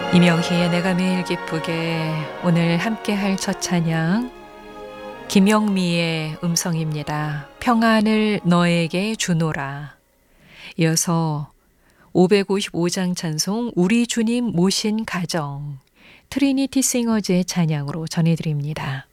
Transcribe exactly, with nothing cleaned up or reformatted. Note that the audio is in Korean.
이명희의 내가 매일 기쁘게 오늘 함께 할 첫 찬양 김영미의 음성입니다. 평안을 너에게 주노라. 이어서 오백오십오 장 찬송 우리 주님 모신 가정 트리니티 싱어즈의 찬양으로 전해드립니다.